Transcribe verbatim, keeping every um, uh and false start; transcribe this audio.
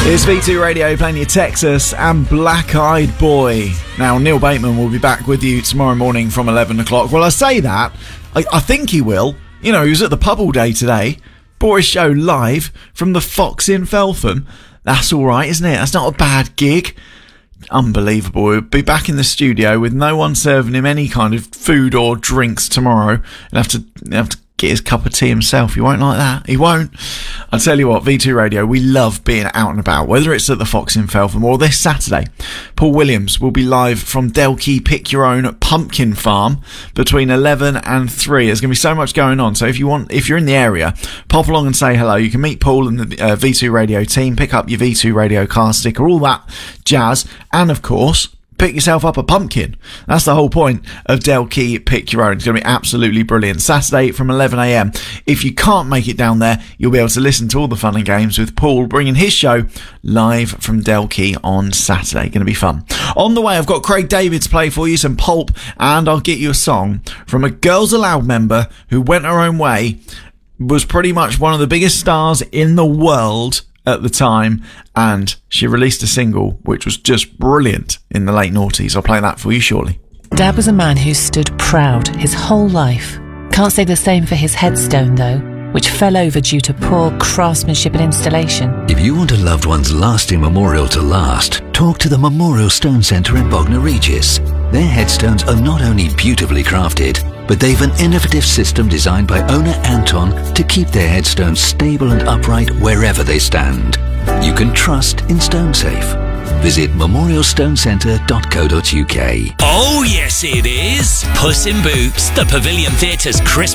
It's V two Radio playing you Texas and Black Eyed Boy. Now, Neil Bateman will be back with you tomorrow morning from eleven o'clock. Well, I say that, I, I think he will. You know, he was at the pub all day today. Brought his show live from the Fox in Feltham. That's all right, isn't it? That's not a bad gig. Unbelievable. He'll be back in the studio with no one serving him any kind of food or drinks tomorrow. He'll have to, he'll have to get his cup of tea himself. He won't like that. He won't. I'll tell you what, V two Radio, we love being out and about, whether it's at the Fox in Feltham or this Saturday. Paul Williams will be live from Delkey Pick Your Own Pumpkin Farm between eleven and three. There's going to be so much going on. So if you want, if you're in the area, pop along and say hello. You can meet Paul and the uh, V two Radio team, pick up your V two Radio car sticker, all that jazz, and of course, pick yourself up a pumpkin. That's the whole point of Delkey Pick Your Own. It's going to be absolutely brilliant. Saturday from eleven a.m. If you can't make it down there, you'll be able to listen to all the fun and games with Paul bringing his show live from Delkey on Saturday. Going to be fun. On the way, I've got Craig David to play for you, some Pulp, and I'll get you a song from a Girls Aloud member who went her own way, was pretty much one of the biggest stars in the world at the time, and she released a single which was just brilliant in the late noughties. I'll play that for you shortly. Dad was a man who stood proud his whole life. Can't say the same for his headstone though, which fell over due to poor craftsmanship and installation. If you want a loved one's lasting memorial to last, talk to the Memorial Stone Centre in Bognor Regis. Their headstones are not only beautifully crafted, but they've an innovative system designed by owner Anton to keep their headstones stable and upright wherever they stand. You can trust in StoneSafe. Visit memorial stone centre dot co dot uk. Oh yes it is! Puss in Boots, the Pavilion Theatre's Christmas